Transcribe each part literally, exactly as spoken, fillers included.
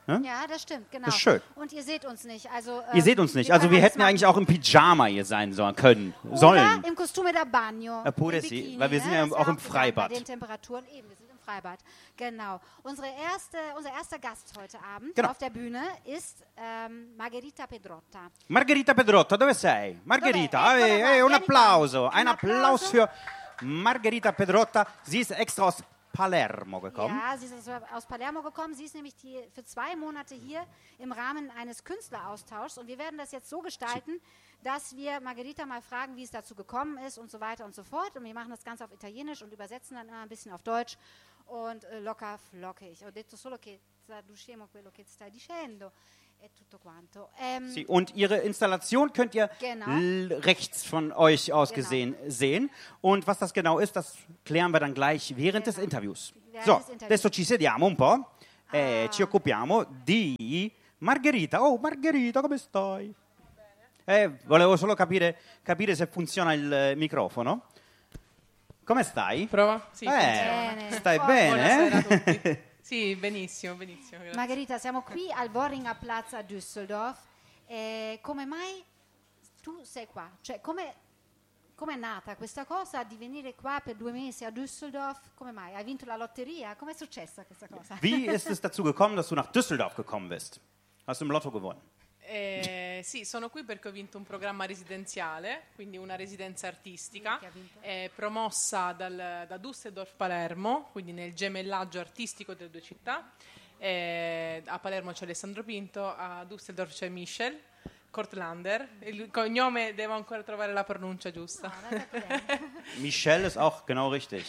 Ne? Ja, das stimmt, genau. Das ist schön. Und ihr seht uns nicht. Also, äh, Ihr seht uns nicht. Also wir hätten ja eigentlich auch im Pyjama hier sein sollen, können, Oder sollen. im Costume da Bagno. Pure im sì, Bikini, weil wir sind ne? ja Ist auch im gegangen Freibad. Bei den Temperaturen eben, wir sind im Freibad. Genau. Unsere erste, unser erster Gast heute Abend Genau. auf der Bühne ist ähm, Margherita Pedrotta. Margherita Pedrotta, dove sei? Margherita, Dov'è? eh, Eccola qua, eh, un vieni applauso. qua. Ein Un Applaus applauso. für Margherita Pedrotta. Sie ist extra aus Palermo gekommen. Ja, sie ist aus Palermo gekommen. Sie ist nämlich die, für zwei Monate hier im Rahmen eines Künstleraustauschs. Und wir werden das jetzt so gestalten, dass wir Margherita mal fragen, wie es dazu gekommen ist und so weiter und so fort. Und wir machen das Ganze auf Italienisch und übersetzen dann immer ein bisschen auf Deutsch und äh, locker flockig. Ho detto solo che traduciamo quello che stai dicendo e tutto quanto. Ähm, Sie, und ihre Installation könnt ihr Genau. l- rechts von euch aus Genau. gesehen sehen. Und was das genau ist, das klären wir dann gleich während des Genau. Interviews. Während So, des Interviews. adesso ci sediamo un po' e Ah. ci occupiamo di Margherita. Oh, Margherita, come stai? Eh, volevo solo capire, capire se funziona il microfono. Come stai? Prova? Sì, Eh, Bene. stai Poi- bene? Buonasera a eh? tutti. Sì, benissimo, benissimo. Grazie. Margherita, siamo qui al Worringer Platz a Düsseldorf. Eh, come mai tu sei qua? Cioè, come è nata questa cosa di venire qua per due mesi a Düsseldorf? Come mai? Hai vinto la lotteria? Come è successa questa cosa? Wie ist es dazu gekommen, dass du nach Düsseldorf gekommen bist? Hast du im Lotto gewonnen? Eh, sì, sono qui perché ho vinto un programma residenziale, quindi una residenza artistica, Chi ha vinto? eh, promossa dal, da Düsseldorf Palermo, quindi nel gemellaggio artistico delle due città. Eh, a Palermo c'è Alessandro Pinto, a Düsseldorf c'è Michel Kortlander. Il cognome devo ancora trovare la pronuncia giusta. No, non è problema. Michelle ist auch genau richtig.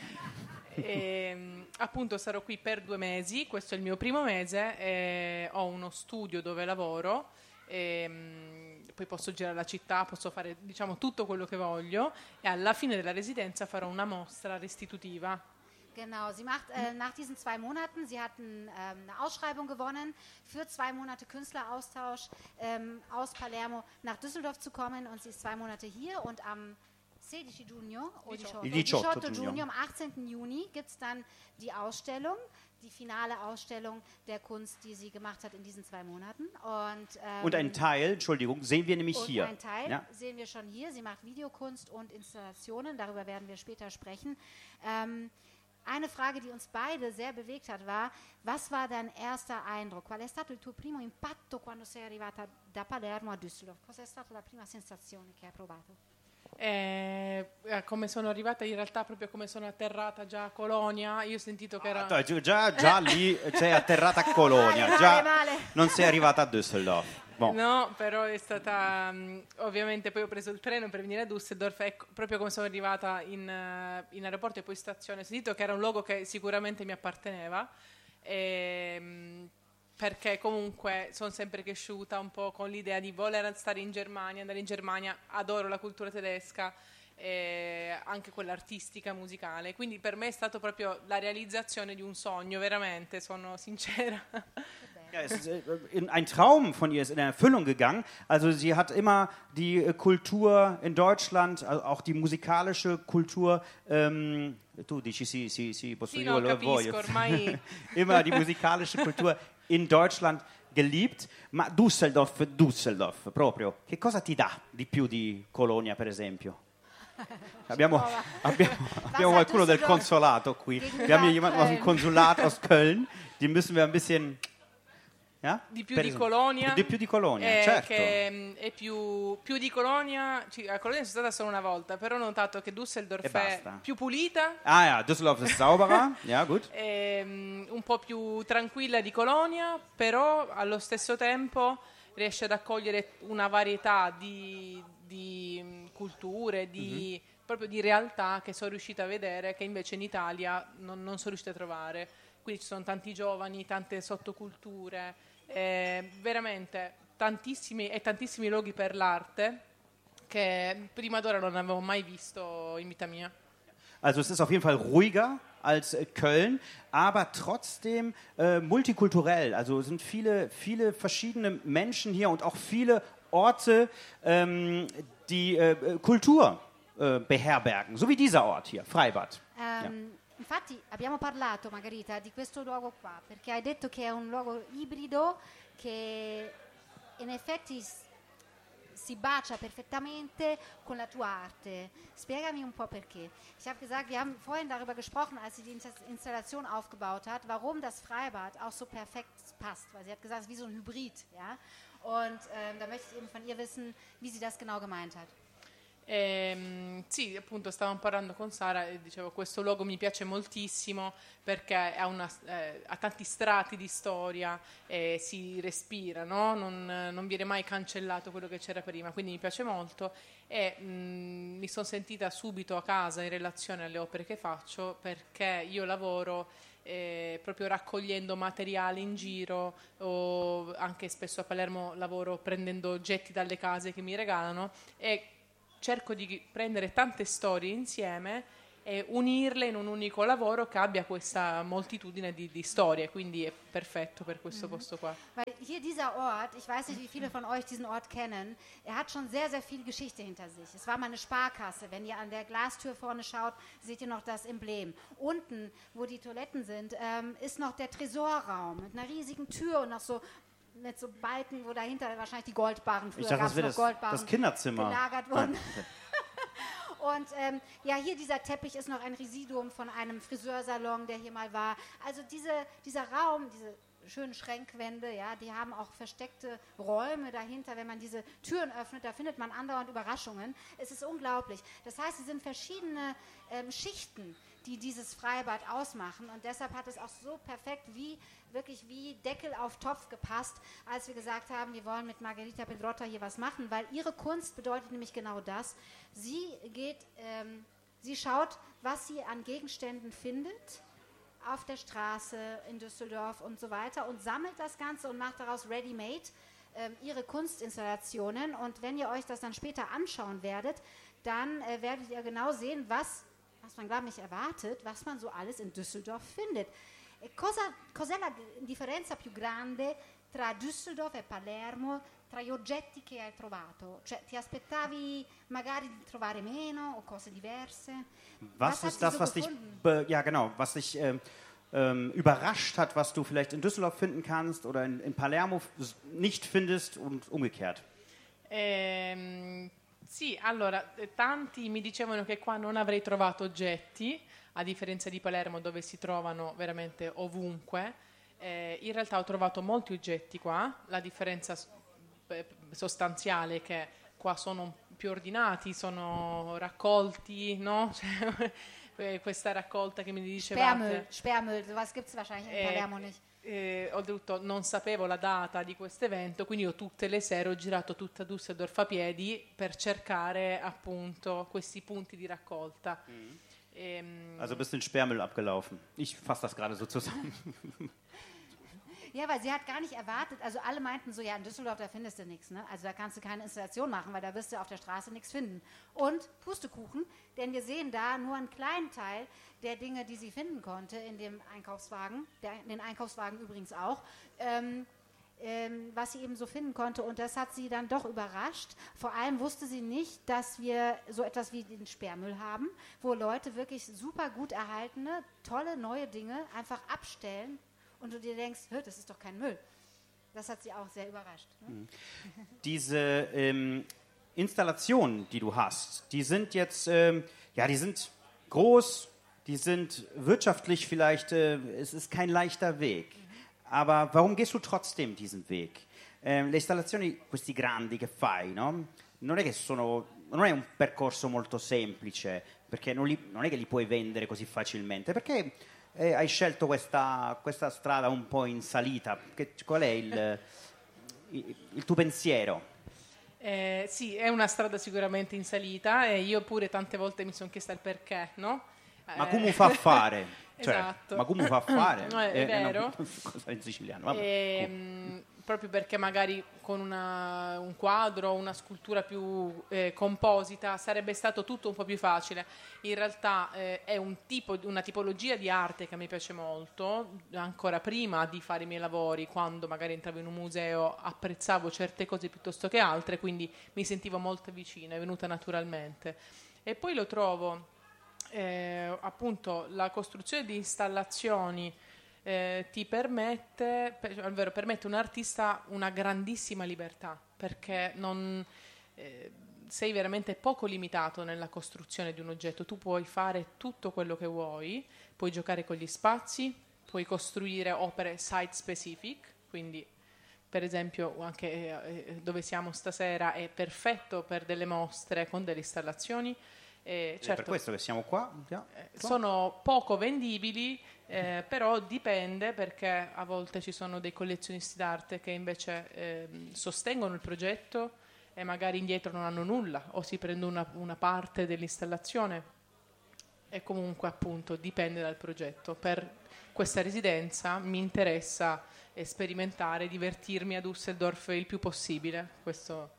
E, appunto sarò qui per due mesi, questo è il mio primo mese, e ho uno studio dove lavoro, e, mh, poi posso girare la città, posso fare diciamo tutto quello che voglio e alla fine della residenza farò una mostra restitutiva. Genau, sie macht äh, nach diesen zwei Monaten, sie hat ein, ähm, eine Ausschreibung gewonnen, für zwei Monate Künstleraustausch ähm, aus Palermo nach Düsseldorf zu kommen und sie ist zwei Monate hier und am sedici giugno, o diciotto, Il diciotto giugno, giugno. am achtzehnten Juni gibt es dann die Ausstellung, die finale Ausstellung der Kunst, die sie gemacht hat in diesen zwei Monaten. Und, ähm, Und einen Teil, Entschuldigung, sehen wir nämlich und hier. ein Teil Ja. sehen wir schon hier. Sie macht Videokunst und Installationen, darüber werden wir später sprechen. Ähm, Eine Frage, die uns beide sehr bewegt hat, war, was war dein erster Eindruck? Qual è stato il tuo primo impatto quando sei arrivata da Palermo a Düsseldorf? Cosa è stata la prima sensazione che hai provato? E, eh, come sono arrivata in realtà proprio come sono atterrata già a Colonia, io ho sentito che era... Ah, già, già lì sei atterrata a Colonia, Male, già male, male. non sei arrivata a Düsseldorf. Bon. No, però è stata mh, ovviamente poi ho preso il treno per venire a Düsseldorf e proprio come sono arrivata in, uh, in aeroporto e poi stazione ho sentito che era un luogo che sicuramente mi apparteneva e, mh, perché comunque sono sempre cresciuta un po' con l'idea di voler stare in Germania, andare in Germania, adoro la cultura tedesca e anche quella artistica, musicale, quindi per me è stato proprio la realizzazione di un sogno, veramente, sono sincera. Ja, es ist, äh, in- ein Traum von ihr ist in Erfüllung gegangen. Also sie hat immer die äh, Kultur in Deutschland, also auch die musikalische Kultur, ähm, tu dici sì, sì, sì, posso Sì, io no, lo capisco, voglio. ormai- Immer die musikalische Kultur in Deutschland geliebt. Ma Düsseldorf, Düsseldorf proprio, che cosa ti dà di più di Colonia, per esempio? Abbiamo, abbiamo, abbiamo hat qualcuno del Düsseldorf consolato qui. gegenüber Wir haben hier jemanden aus dem Köln? Konsulat aus Köln. Die müssen wir ein bisschen... Ja? Di più Per di esempio. Colonia. Di più di Colonia, eh, certo. Che mh, è più, più di Colonia. ci- a Colonia sono stata solo una volta, però ho notato che Düsseldorf E è basta. più pulita, Ah ja, Düsseldorf ist sauberer. Ja, gut. è, mh, un po' più tranquilla di Colonia, però allo stesso tempo riesce ad accogliere una varietà di, di, mh, culture, di, proprio di realtà che sono riuscita a vedere, che invece in Italia non, non sono riuscita a trovare. Quindi ci sono tanti giovani, tante sottoculture, eh, veramente tantissimi e tantissimi luoghi per l'arte che prima d'ora non avevo mai visto in vita mia. Also es ist auf jeden Fall ruhiger als äh, Köln, aber trotzdem äh, multikulturell. Also es sind viele, viele verschiedene Menschen hier und auch viele Orte, ähm, die äh, Kultur äh, beherbergen. So wie dieser Ort hier, Freibad. Ähm, Infatti abbiamo parlato, Margherita, di questo luogo qua, perché hai detto che è un luogo ibrido che in effetti s- si bacia perfettamente con la tua Arte. Spiegami un po' perché. Ich habe gesagt, wir haben vorhin darüber gesprochen, als sie die Insta- Installation aufgebaut hat, warum das Freibad auch so perfekt passt, weil sie hat gesagt, es ist wie so ein Hybrid, ja. Und ähm, da möchte ich eben von ihr wissen, wie sie das genau gemeint hat. Ehm, sì, appunto stavamo parlando con Sara e dicevo questo luogo mi piace moltissimo perché ha, una, eh, ha tanti strati di storia e si respira, no? non, non viene mai cancellato quello che c'era prima, quindi mi piace molto e mh, mi sono sentita subito a casa in relazione alle opere che faccio perché io lavoro eh, proprio raccogliendo materiali in giro o anche spesso a Palermo lavoro prendendo oggetti dalle case che mi regalano e cerco di prendere tante storie insieme e unirle in un unico lavoro che abbia questa moltitudine di, di storie, quindi è perfetto per questo Mhm. posto qua. Weil hier dieser Ort, ich weiß nicht, wie viele von euch diesen Ort kennen, er hat schon sehr, sehr viel Geschichte hinter sich. Es war mal eine Sparkasse. Wenn ihr an der Glastür vorne schaut, seht ihr noch das Emblem. Unten, wo die Toiletten sind, ähm, ist noch der Tresorraum mit einer riesigen Tür und noch so mit so Balken, wo dahinter wahrscheinlich die Goldbarren, früher Ich dachte, gab das es wäre noch das, Goldbarren, das Kinderzimmer. gelagert wurden. Und ähm, ja, hier dieser Teppich ist noch ein Residuum von einem Friseursalon, der hier mal war. Also diese, dieser Raum, diese schönen Schränkwände, ja, die haben auch versteckte Räume dahinter. Wenn man diese Türen öffnet, da findet man andauernd Überraschungen. Es ist unglaublich. Das heißt, es sind verschiedene ähm, Schichten, die dieses Freibad ausmachen. Und deshalb hat es auch so perfekt wie, wirklich wie Deckel auf Topf gepasst, als wir gesagt haben, wir wollen mit Margherita Pedrotta hier was machen, weil ihre Kunst bedeutet nämlich genau das. Sie geht, ähm, sie schaut, was sie an Gegenständen findet auf der Straße in Düsseldorf und so weiter und sammelt das Ganze und macht daraus ready-made ähm, ihre Kunstinstallationen. Und wenn ihr euch das dann später anschauen werdet, dann äh, werdet ihr genau sehen, was, was man glaube ich erwartet, was man so alles in Düsseldorf findet. E cosa, cos'è la g- differenza più grande tra Düsseldorf e Palermo, tra gli oggetti che hai trovato? Cioè, ti aspettavi magari di trovare meno o cose diverse? Was, hat ist sie das, so was dich, gefunden? be, ja genau, was dich ähm, ähm, überrascht hat, was du vielleicht in Düsseldorf finden kannst oder in, in Palermo f- nicht findest und umgekehrt? Ehm, sì, allora, eh, tanti mi dicevano che qua non avrei trovato oggetti, a differenza di Palermo dove si trovano veramente ovunque. Eh, in realtà ho trovato molti oggetti qua, la differenza s- eh, sostanziale è che qua sono più ordinati, sono raccolti, no? Cioè, eh, questa raccolta che mi Sperrmüll, dicevate. Sperrmüll, sowas gibt es wahrscheinlich in Eh, Palermo nicht. eh, oltretutto non sapevo la data di questo evento, quindi io tutte le sere ho girato tutta Düsseldorf a piedi per cercare appunto questi punti di raccolta. Ehm, Also bist du in Sperrmüll abgelaufen. Ich fasse das gerade so zusammen. Ja, weil sie hat gar nicht erwartet, also alle meinten so, ja, in Düsseldorf, da findest du nichts, ne? Also da kannst du keine Installation machen, weil da wirst du auf der Straße nichts finden. Und Pustekuchen, denn wir sehen da nur einen kleinen Teil der Dinge, die sie finden konnte in dem Einkaufswagen, der, den Einkaufswagen übrigens auch, ähm, ähm, was sie eben so finden konnte. Und das hat sie dann doch überrascht. Vor allem wusste sie nicht, dass wir so etwas wie den Sperrmüll haben, wo Leute wirklich super gut erhaltene, tolle neue Dinge einfach abstellen und du dir denkst, hör, das ist doch kein Müll. Das hat sie auch sehr überrascht. Ne? Diese ähm, Installationen, die du hast, die sind jetzt, ähm, ja, die sind groß, die sind wirtschaftlich vielleicht, äh, es ist kein leichter Weg. Aber warum gehst du trotzdem diesen Weg? Eh, le installazioni, questi grandi che fai, no? Non è che sono, non è un percorso molto semplice, perché non, li, non è che li puoi vendere così facilmente. Perché eh, hai scelto questa, questa strada un po' in salita? Che, qual è il, il, il tuo pensiero? Eh, sì, è una strada sicuramente in salita e io pure tante volte mi sono chiesta il perché, no? Ma Eh, come fa a fare? Cioè, Esatto. ma come fa a fare? No, è vero. una cosa in siciliano. Vabbè. E, mh, proprio perché magari con una- un quadro, una scultura più eh, composita sarebbe stato tutto un po' più facile. In realtà eh, è un tipo, una tipologia di arte che mi piace molto, ancora prima di fare i miei lavori, quando magari entravo in un museo apprezzavo certe cose piuttosto che altre, quindi mi sentivo molto vicina, è venuta naturalmente. E poi lo trovo eh, appunto la costruzione di installazioni eh, ti permette, per, ovvero permette un artista una grandissima libertà, perché non eh, sei veramente poco limitato nella costruzione di un oggetto. Tu puoi fare tutto quello che vuoi, puoi giocare con gli spazi, puoi costruire opere site specific, quindi per esempio anche eh, dove siamo stasera è perfetto per delle mostre con delle installazioni. Eh, certo, per questo che siamo qua. Yeah. eh, sono poco vendibili, eh, però dipende, perché a volte ci sono dei collezionisti d'arte che invece eh, sostengono il progetto e magari indietro non hanno nulla, o si prendono una, una parte dell'installazione, e comunque appunto dipende dal progetto. Per questa residenza mi interessa sperimentare, divertirmi a Düsseldorf il più possibile. Questo.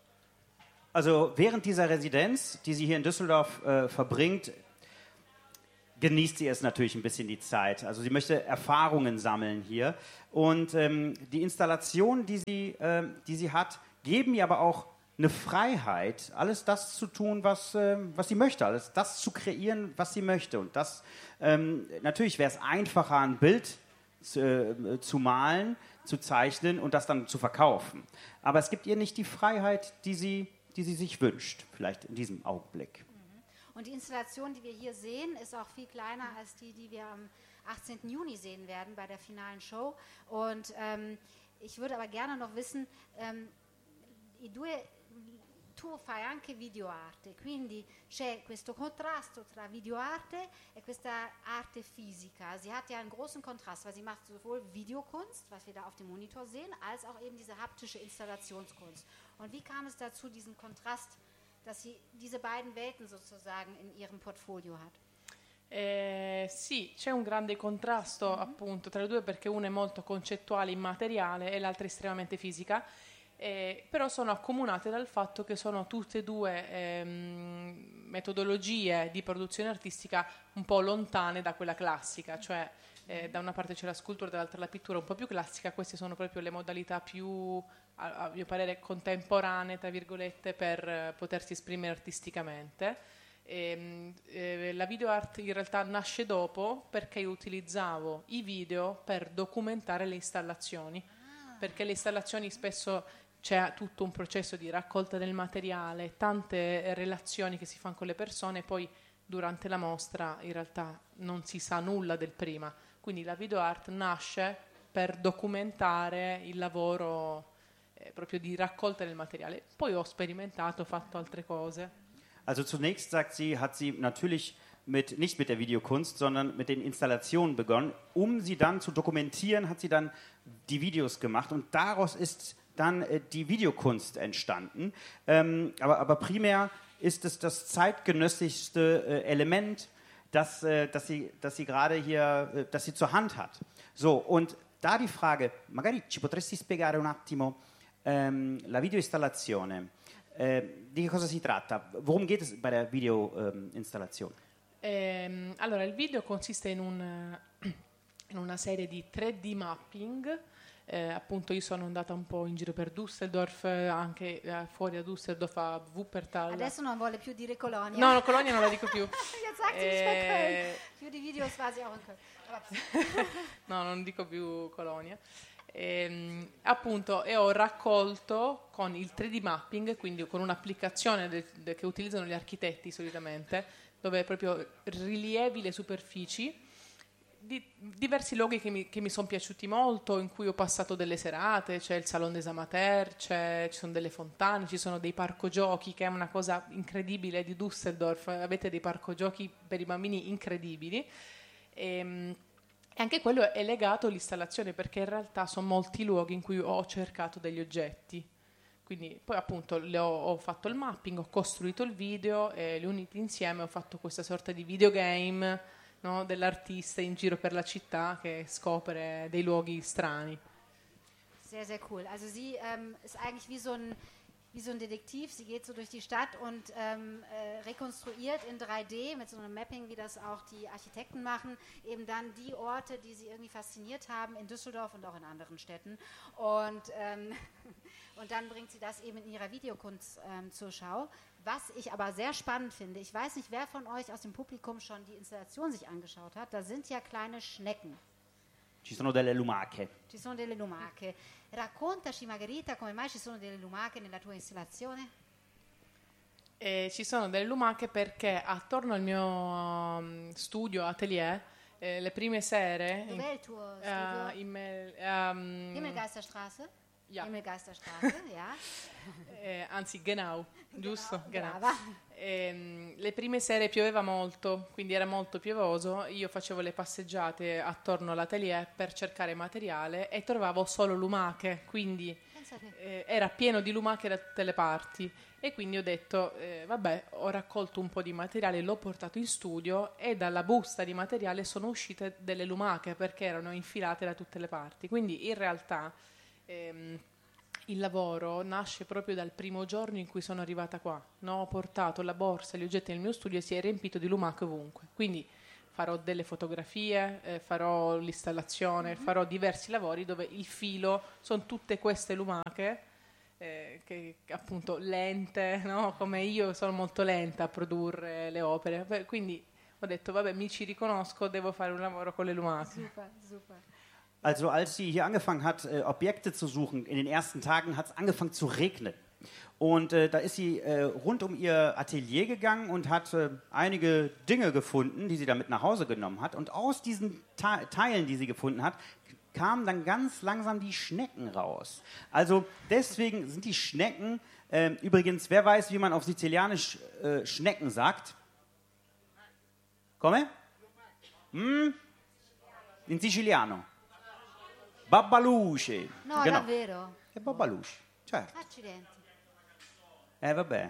Also während dieser Residenz, die sie hier in Düsseldorf äh, verbringt, genießt sie es natürlich ein bisschen die Zeit. Also sie möchte Erfahrungen sammeln hier. Und ähm, die Installationen, die sie, äh, die sie hat, geben ihr aber auch eine Freiheit, alles das zu tun, was, äh, was sie möchte, alles das zu kreieren, was sie möchte. Und das, ähm, natürlich wäre es einfacher, ein Bild zu, äh, zu malen, zu zeichnen und das dann zu verkaufen. Aber es gibt ihr nicht die Freiheit, die sie, die sie sich wünscht, vielleicht in diesem Augenblick. Und die Installation, die wir hier sehen, ist auch viel kleiner als die, die wir am achtzehnten Juni sehen werden bei der finalen Show. Und ähm, ich würde aber gerne noch wissen, ähm, i due, tu fai anche videoarte, quindi c'è questo contrasto tra videoarte e questa Arte fisica. Sie hat ja einen großen Kontrast, weil sie macht sowohl Videokunst, was wir da auf dem Monitor sehen, als auch eben diese haptische Installationskunst. Und wie kam es dazu, diesen Kontrast, dass sie diese beiden Welten sozusagen in ihrem Portfolio hat? Eh, sì, c'è un grande contrasto mm-hmm. appunto tra le due, perché una è molto concettuale, immateriale, e l'altra estremamente fisica, eh, però sono accomunate dal fatto che sono tutte e due ehm, metodologie di produzione artistica un po' lontane da quella classica, cioè eh, da una parte c'è la scultura, dall'altra la pittura un po' più classica. Queste sono proprio le modalità più, a, a mio parere, contemporanee, tra virgolette, per eh, potersi esprimere artisticamente. E, eh, la video art in realtà nasce dopo, perché io utilizzavo i video per documentare le installazioni, ah. perché le installazioni spesso c'è tutto un processo di raccolta del materiale, tante relazioni che si fanno con le persone, poi durante la mostra in realtà non si sa nulla del prima, quindi la video art nasce per documentare il lavoro eh, proprio di raccolta del materiale. Poi ho sperimentato, ho fatto altre cose. Also zunächst, sagt sie, hat sie natürlich mit, nicht mit der Videokunst, sondern mit den Installationen begonnen. Um sie dann zu dokumentieren, hat sie dann die Videos gemacht und daraus ist dann äh, die Videokunst entstanden. Ähm, aber, aber primär ist es das zeitgenössischste äh, Element, das, äh, das sie, das sie gerade hier, äh, das sie zur Hand hat. So, und da die Frage, magari ci potresti spiegare un attimo ähm, la videoinstallazione. Eh, di che cosa si tratta? Worum geht es bei der Videoinstallation? Eh, allora, il video consiste in, un, in una serie di tre D mapping. Eh, appunto, io sono andata un po' in giro per Düsseldorf, anche eh, fuori da Düsseldorf a Wuppertal. Adesso non vuole più dire Colonia. No, no, Colonia non la dico più. Jetzt sagt sie nicht mehr Köln. Für die Videos war sie auch in Köln. No, non dico più Colonia. E, appunto, e ho raccolto con il tre D mapping, quindi con un'applicazione de, de, che utilizzano gli architetti solitamente, dove proprio rilievi le superfici di diversi luoghi che mi, che mi sono piaciuti molto, in cui ho passato delle serate. C'è il Salon des Amateurs, c'è, ci sono delle fontane, ci sono dei parco giochi, che è una cosa incredibile di Düsseldorf. Avete dei parco giochi per i bambini incredibili. E, E anche quello è legato all'installazione, perché in realtà sono molti luoghi in cui ho cercato degli oggetti. Quindi poi appunto le ho, ho fatto il mapping, ho costruito il video e li ho uniti insieme, ho fatto questa sorta di videogame, no, dell'artista in giro per la città che scopre dei luoghi strani. Sehr, sehr cool. Also sie ähm, ist eigentlich wie so ein wie so ein Detektiv. Sie geht so durch die Stadt und ähm, äh, rekonstruiert in drei D mit so einem Mapping, wie das auch die Architekten machen, eben dann die Orte, die sie irgendwie fasziniert haben in Düsseldorf und auch in anderen Städten. Und, ähm, und dann bringt sie das eben in ihrer Videokunst ähm, zur Schau. Was ich aber sehr spannend finde, ich weiß nicht, wer von euch aus dem Publikum schon die Installation sich angeschaut hat, da sind ja kleine Schnecken. Ci sono delle lumache. Ci sono delle lumache. Raccontaci, Margherita, come mai ci sono delle lumache nella tua installazione? E ci sono delle lumache perché attorno al mio um, studio, atelier, eh, le prime sere... Dov'è il tuo studio? Uh, in me, um, Himmelgeisterstraße? Ja. Himmelgeisterstraße, ja. Eh, anzi, genau, giusto? Genau, Genau. brava. Ehm, le prime sere pioveva molto, quindi era molto piovoso. Io facevo le passeggiate attorno all'atelier per cercare materiale e trovavo solo lumache, quindi eh, era pieno di lumache da tutte le parti. E quindi ho detto, eh, vabbè, ho raccolto un po' di materiale, l'ho portato in studio e dalla busta di materiale sono uscite delle lumache perché erano infilate da tutte le parti. Quindi in realtà... Ehm, il lavoro nasce proprio dal primo giorno in cui sono arrivata qua. No, ho portato la borsa, gli oggetti nel mio studio e si è riempito di lumache ovunque. Quindi farò delle fotografie, eh, farò l'installazione, mm-hmm. farò diversi lavori dove il filo sono tutte queste lumache, eh, che appunto lente, no? Come io sono molto lenta a produrre le opere. Beh, quindi ho detto, vabbè, mi ci riconosco, devo fare un lavoro con le lumache. Super, super. Also als sie hier angefangen hat, äh, Objekte zu suchen, in den ersten Tagen hat es angefangen zu regnen. Und äh, da ist sie äh, rund um ihr Atelier gegangen und hat äh, einige Dinge gefunden, die sie damit nach Hause genommen hat. Und aus diesen Ta- Teilen, die sie gefunden hat, kamen dann ganz langsam die Schnecken raus. Also deswegen sind die Schnecken, äh, übrigens, wer weiß, wie man auf Sizilianisch äh, Schnecken sagt? Come? Hm? In Siciliano. Babbaluche. No, genau. davvero? È Babbaluche, certo. Accidenti. Eh, vabbè.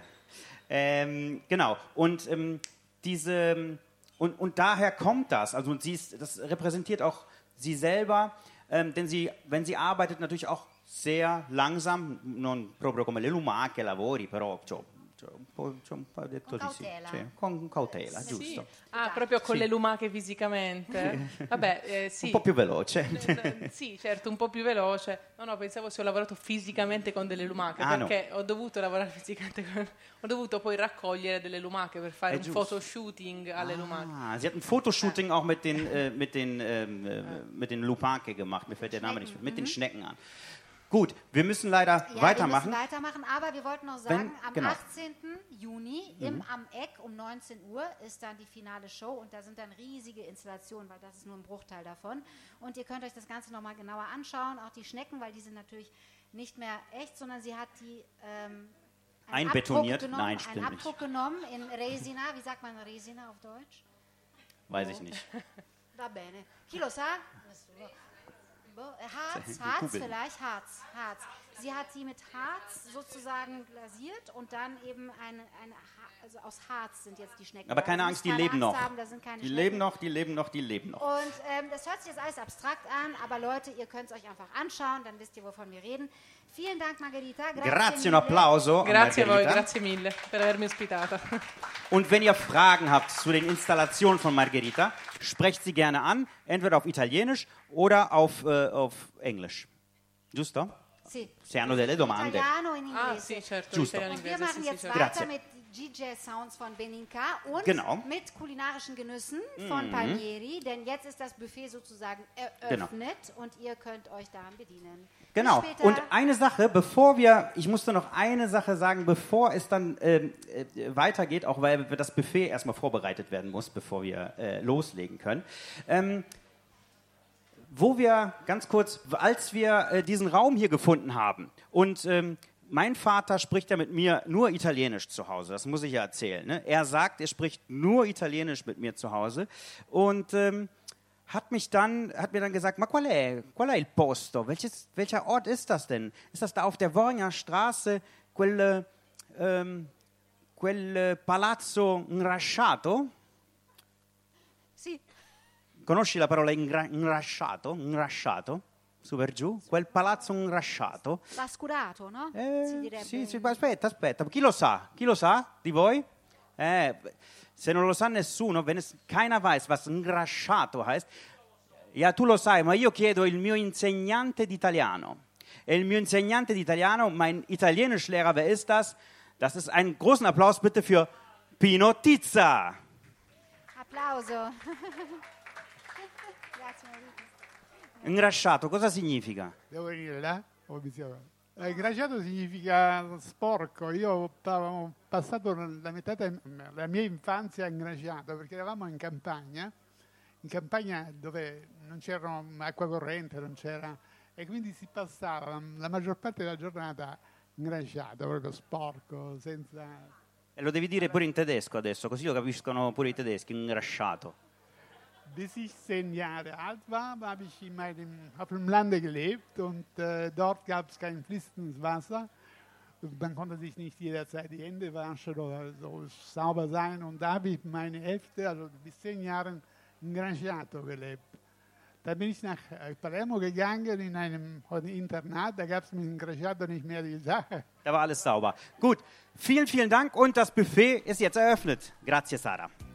Ähm, genau. Und ähm, diese und, und daher kommt das. Also und sie ist, das repräsentiert auch sie selber, ähm, denn sie, wenn sie arbeitet, natürlich auch sehr langsam, non proprio come le lumache lavori, però cioè, cioè, un po', cioè, un po' detto Con di sì. cautela. Cioè, con cautela, Sì. giusto. Ah, proprio con Sì. le lumache fisicamente? Vabbè, eh, sì. Un po' più veloce. Eh, sì, certo, un po' più veloce. No, no, pensavo se ho lavorato fisicamente con delle lumache, Ah, perché ho dovuto lavorare fisicamente con... Ho dovuto poi raccogliere delle lumache per fare È un giusto. fotoshooting alle lumache. Ah, sie hat ein Fotoshooting auch mit den, äh, mit den, ähm, äh, mit den Lupache gemacht. Mir fällt der Name nicht, mit den Schnecken an. Gut, wir müssen leider Ja, weitermachen. wir müssen weitermachen, aber wir wollten noch sagen, Wenn- am genau. achtzehnten Juni im Am Eck um neunzehn Uhr ist dann die finale Show und da sind dann riesige Installationen, weil das ist nur ein Bruchteil davon. Und ihr könnt euch das Ganze nochmal genauer anschauen, auch die Schnecken, weil die sind natürlich nicht mehr echt, sondern sie hat die ähm, einen Einbetoniert? Abdruck genommen, Nein, stimmt einen nicht. Abdruck genommen in Resina. Wie sagt man Resina auf Deutsch? Weiß ich nicht. Va bene. Chi lo sa? Nessuno. Boh, äh, Harz, Wir Harz googeln. vielleicht, Harz, Harz. Sie hat sie mit Harz sozusagen glasiert und dann eben eine, eine Ha- also aus Harz sind jetzt die Schnecken. Aber da. keine Ihr Angst, müsst die keine leben Angst noch. Haben, da sind keine Die Schnecken. leben noch, die leben noch, die leben noch. Und ähm, das hört sich jetzt alles abstrakt an, aber Leute, ihr könnt es euch einfach anschauen, dann wisst ihr, wovon wir reden. Vielen Dank, Margherita. Grazie, Grazie, un mille. applauso. a Grazie a voi, Margherita. grazie mille per avermi ospitata. Und wenn ihr Fragen habt zu den Installationen von Margherita, sprecht sie gerne an, entweder auf Italienisch oder auf, äh, auf Englisch. Giusto? Sì. Se hanno delle domande. Italiano in Ah, inglese. sì, certo, Giusto. italiano Und wir inglese, machen sì, sì, jetzt certo. weiter Grazie. mit G J Sounds von Beninka und Genau. mit kulinarischen Genüssen von Palmieri, denn jetzt ist das Buffet sozusagen Genau. eröffnet und ihr könnt euch daran bedienen. Genau. Bis später. Und eine Sache, bevor wir, ich musste noch eine Sache sagen, bevor es dann ähm, äh, weitergeht, auch weil das Buffet erstmal vorbereitet werden muss, bevor wir äh, loslegen können. Ähm, wo wir ganz kurz, als wir äh, diesen Raum hier gefunden haben und ähm, mein Vater spricht ja mit mir nur Italienisch zu Hause, das muss ich ja erzählen. Ne? Er sagt, er spricht nur Italienisch mit mir zu Hause und ähm, hat mich dann, hat mir dann gesagt, ma qual è, qual è il posto? Welches, welcher Ort ist das denn? Ist das da auf der Vorgna Straße, quel, ähm, quel palazzo ingrasciato? Sì. Conosci la parola ingra- ingrasciato? Ingrasciato? su per giù, quel palazzo ingrasciato. Trascurato, no? Eh, Si direbbe. sì, sì, aspetta, aspetta, chi lo sa? Chi lo sa di voi? Eh, se non lo sa nessuno, wenn es keiner weiß, was ingrasciato heißt. Ja, tu lo sai, ma io chiedo il mio insegnante di italiano. E il mio insegnante di italiano, mein Italienischlehrer, wer ist das? Das ist ein großen Applaus bitte für Pino Tizza. Applauso. Grazie Maurizio. Ingrasciato, cosa significa? Devo venire là? O mi siamo- Eh, Ingrasciato significa sporco. Io ho ho passato la metà della mia infanzia ingrasciato perché eravamo in campagna, in campagna dove non c'era acqua corrente, non c'era, e quindi si passava la maggior parte della giornata ingrasciato, proprio sporco, senza... E lo devi dire pure in tedesco adesso, così lo capiscono pure i tedeschi, ingrasciato. Bis ich zehn Jahre alt war, habe ich in meinem, auf dem Lande gelebt und äh, dort gab es kein fließendes Wasser. Man konnte sich nicht jederzeit die Hände waschen oder so sauber sein. Und da habe ich meine Hälfte, also bis zehn Jahren, in Grangiato gelebt. Da bin ich nach äh, Palermo gegangen in einem Internat, da gab es mit dem Grangiato nicht mehr die Sache. Da war alles sauber. Gut, vielen, vielen Dank und das Buffet ist jetzt eröffnet. Grazie, Sara.